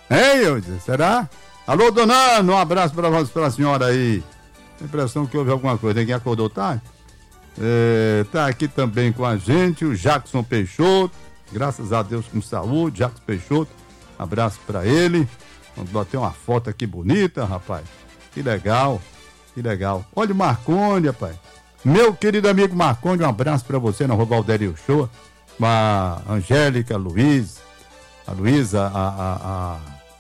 Hein, Eudes? Será? Alô, dona Ana, um abraço pra senhora aí. A impressão que houve alguma coisa. Ninguém acordou tarde? Tá aqui também com a gente o Jackson Peixoto. Graças a Deus com saúde. Jackson Peixoto, abraço pra ele. Vamos bater uma foto aqui bonita, rapaz. Que legal, que legal. Olha o Marconi, rapaz. Meu querido amigo Marconi, um abraço pra você na Rua Valdério Show. Com a Angélica, a Luísa, a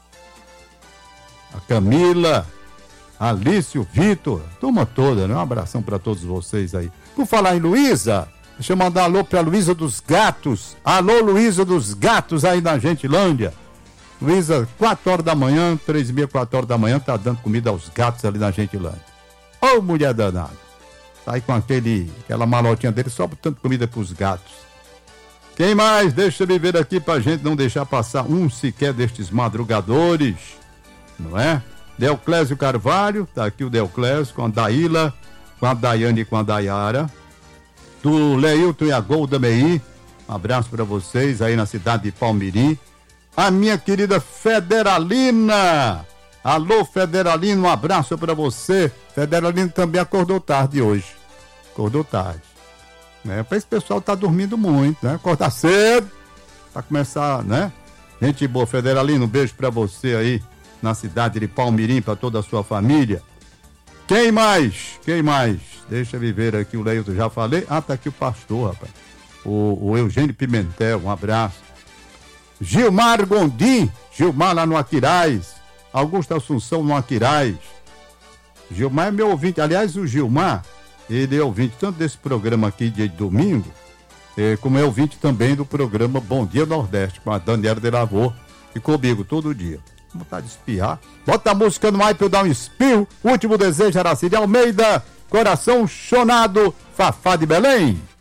Camila, a Alice, o Vitor, turma toda, né? Um abração pra todos vocês aí. Por falar em Luísa, deixa eu mandar alô pra Luísa dos Gatos. Alô, Luísa dos Gatos aí na Gentilândia. Luísa, 4 horas da manhã, 3h30, 4 horas da manhã, tá dando comida aos gatos ali na Gentilândia. Ô, mulher danada. Tá aí com aquela malotinha dele, só botando comida pros gatos. Quem mais? Deixa eu ver aqui pra gente não deixar passar um sequer destes madrugadores, não é? Deoclésio Carvalho, tá aqui o Deoclésio, com a Daíla, com a Daiane e com a Dayara. Do Leilton e a Golda Meir, um abraço pra vocês aí na cidade de Palmirim. A minha querida Federalina, alô Federalina, um abraço pra você. Federalina também acordou tarde hoje, acordou tarde. Esse pessoal tá dormindo muito, né? Acordar cedo pra começar, né? Gente boa, Federalina, um beijo pra você aí na cidade de Palmirim, pra toda a sua família. Quem mais? Deixa eu ver aqui o Leilton, já falei. Tá aqui o pastor, rapaz. O Eugênio Pimentel, um abraço. Gilmar Gondim, Gilmar lá no Aquiraz. Augusto Assunção no Aquiraz. Gilmar é meu ouvinte, aliás, o Gilmar, ele é ouvinte tanto desse programa aqui de domingo, como é ouvinte também do programa Bom Dia Nordeste, com a Daniela de Lavor e comigo todo dia. Vontade de espirrar. Bota a música no ar pra eu dar um espirro. Último desejo, Aracide Almeida, Coração Chonado, Fafá de Belém.